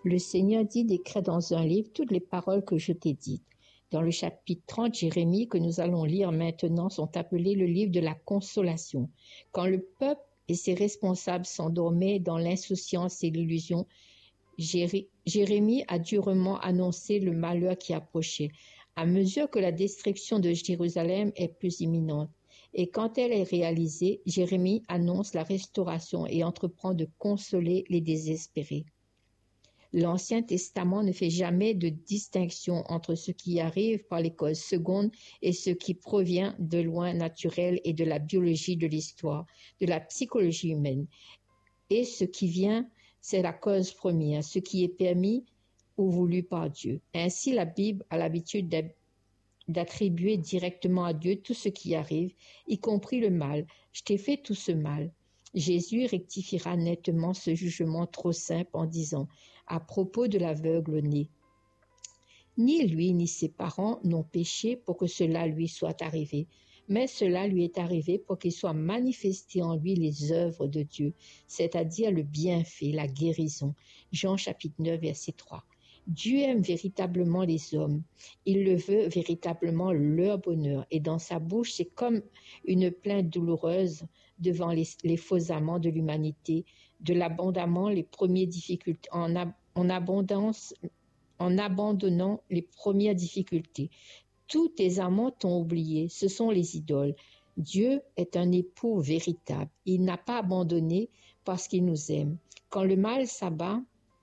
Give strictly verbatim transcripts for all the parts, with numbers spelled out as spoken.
Le Seigneur dit d'écrire dans un livre toutes les paroles que je t'ai dites. Dans le chapitre trente, Jérémie, que nous allons lire maintenant, sont appelés le livre de la consolation. Quand le peuple et ses responsables s'endormaient dans l'insouciance et l'illusion, Jéré- Jérémie a durement annoncé le malheur qui approchait, à mesure que la destruction de Jérusalem est plus imminente. Et quand elle est réalisée, Jérémie annonce la restauration et entreprend de consoler les désespérés. L'Ancien Testament ne fait jamais de distinction entre ce qui arrive par les causes secondes et ce qui provient de loin naturel et de la biologie de l'histoire, de la psychologie humaine. Et ce qui vient, c'est la cause première, ce qui est permis ou voulu par Dieu. Ainsi, la Bible a l'habitude d'attribuer directement à Dieu tout ce qui arrive, y compris le mal. Je t'ai fait tout ce mal. Jésus rectifiera nettement ce jugement trop simple en disant, à propos de l'aveugle né, ni lui ni ses parents n'ont péché pour que cela lui soit arrivé, mais cela lui est arrivé pour qu'il soit manifesté en lui les œuvres de Dieu, c'est-à-dire le bienfait, la guérison. Jean chapitre neuf, verset trois. Dieu aime véritablement les hommes. Il le veut véritablement leur bonheur. Et dans sa bouche, c'est comme une plainte douloureuse devant les, les faux amants de l'humanité, de l'abondamment les premières difficultés, en, ab, en abondance, en abandonnant les premières difficultés. Tous tes amants t'ont oublié, ce sont les idoles. Dieu est un époux véritable. Il n'a pas abandonné parce qu'il nous aime. Quand le mal s'abat,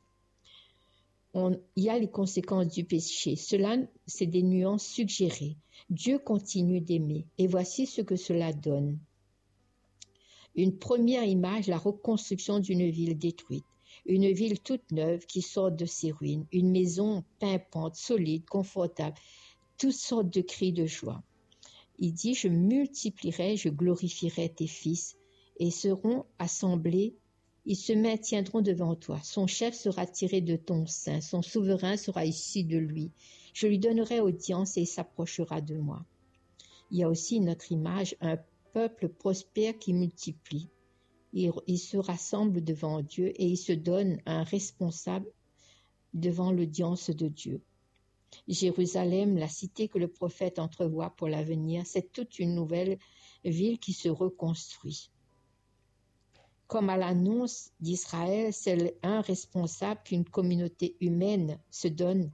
On, il y a les conséquences du péché. Cela, c'est des nuances suggérées. Dieu continue d'aimer. Et voici ce que cela donne. Une première image, la reconstruction d'une ville détruite. Une ville toute neuve qui sort de ses ruines. Une maison pimpante, solide, confortable. Toutes sortes de cris de joie. Il dit, je multiplierai, je glorifierai tes fils et seront assemblés. Ils se maintiendront devant toi. Son chef sera tiré de ton sein. Son souverain sera issu de lui. Je lui donnerai audience et il s'approchera de moi. Il y a aussi notre image, un peuple prospère qui multiplie. Il, il se rassemble devant Dieu et il se donne un responsable devant l'audience de Dieu. Jérusalem, la cité que le prophète entrevoit pour l'avenir, c'est toute une nouvelle ville qui se reconstruit. Comme à l'annonce d'Israël, c'est un responsable qu'une communauté humaine se donne.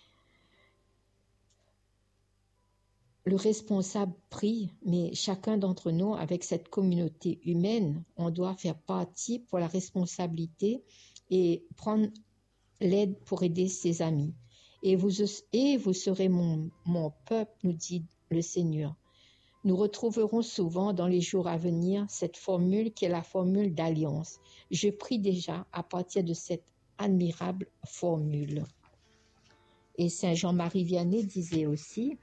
Le responsable prie, mais chacun d'entre nous, avec cette communauté humaine, on doit faire partie pour la responsabilité et prendre l'aide pour aider ses amis. Et vous, et vous serez mon, mon peuple, nous dit le Seigneur. Nous retrouverons souvent dans les jours à venir cette formule qui est la formule d'alliance. Je prie déjà à partir de cette admirable formule. Et Saint Jean-Marie Vianney disait aussi,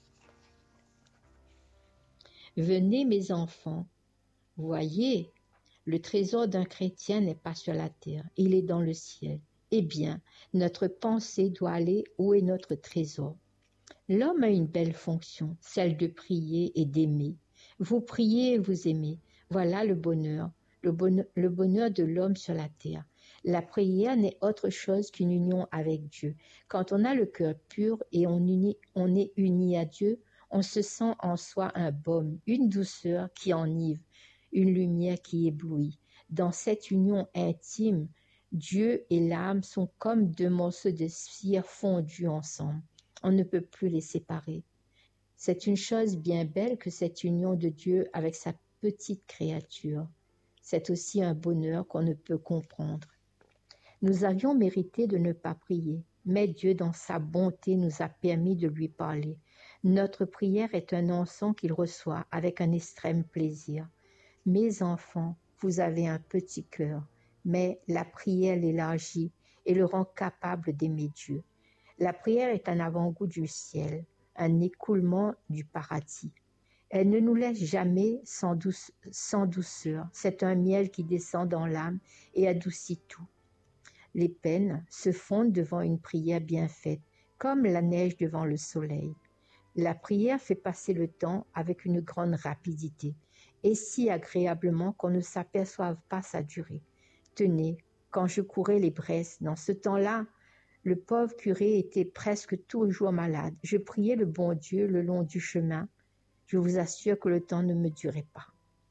« Venez mes enfants, voyez, le trésor d'un chrétien n'est pas sur la terre, il est dans le ciel. Eh bien, notre pensée doit aller où est notre trésor. L'homme a une belle fonction, celle de prier et d'aimer. Vous priez et vous aimez. Voilà le bonheur, le bonheur, le bonheur de l'homme sur la terre. La prière n'est autre chose qu'une union avec Dieu. Quand on a le cœur pur et on, uni, on est uni à Dieu, on se sent en soi un baume, une douceur qui enivre, une lumière qui éblouit. Dans cette union intime, Dieu et l'âme sont comme deux morceaux de cire fondus ensemble. On ne peut plus les séparer. C'est une chose bien belle que cette union de Dieu avec sa petite créature. C'est aussi un bonheur qu'on ne peut comprendre. Nous avions mérité de ne pas prier, mais Dieu, dans sa bonté, nous a permis de lui parler. Notre prière est un encens qu'il reçoit avec un extrême plaisir. Mes enfants, vous avez un petit cœur, mais la prière l'élargit et le rend capable d'aimer Dieu. La prière est un avant-goût du ciel, un écoulement du paradis. Elle ne nous laisse jamais sans, douce, sans douceur. C'est un miel qui descend dans l'âme et adoucit tout. Les peines se fondent devant une prière bien faite, comme la neige devant le soleil. La prière fait passer le temps avec une grande rapidité et si agréablement qu'on ne s'aperçoive pas sa durée. Tenez, quand je courais les bresses. Dans ce temps-là, le pauvre curé était presque toujours malade. Je priais le bon Dieu le long du chemin. Je vous assure que le temps ne me durait pas.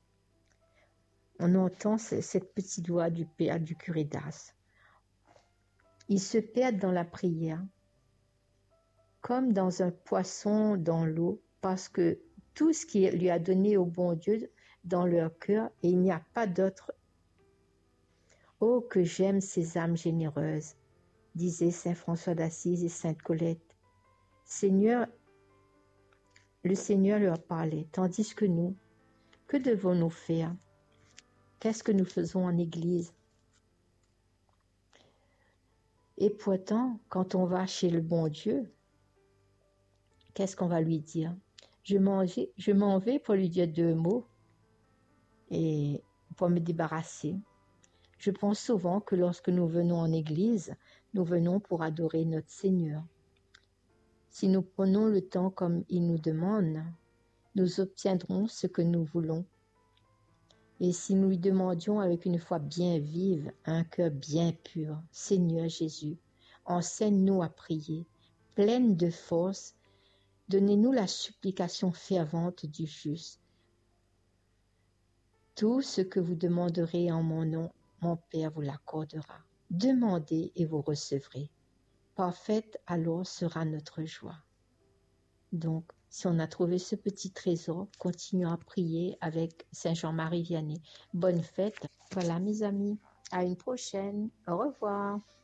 On entend cette petite voix du père du curé d'Ars. Il se perd dans la prière, comme dans un poisson dans l'eau, parce que tout ce qu'il lui a donné au bon Dieu dans leur cœur, et il n'y a pas d'autre. Oh, que j'aime ces âmes généreuses, disaient saint François d'Assise et sainte Colette. Seigneur, le Seigneur leur parlait, tandis que nous, que devons-nous faire? Qu'est-ce que nous faisons en Église? Et pourtant, quand on va chez le bon Dieu, qu'est-ce qu'on va lui dire? Je m'en vais, je m'en vais pour lui dire deux mots et pour me débarrasser. Je pense souvent que lorsque nous venons en Église, nous venons pour adorer notre Seigneur. Si nous prenons le temps comme il nous demande, nous obtiendrons ce que nous voulons. Et si nous lui demandions avec une foi bien vive, un cœur bien pur, Seigneur Jésus, enseigne-nous à prier, pleine de force, donnez-nous la supplication fervente du juste. Tout ce que vous demanderez en mon nom, mon Père vous l'accordera. Demandez et vous recevrez. Parfaite alors sera notre joie. Donc, si on a trouvé ce petit trésor, continuons à prier avec Saint Jean-Marie Vianney. Bonne fête. Voilà mes amis, à une prochaine. Au revoir.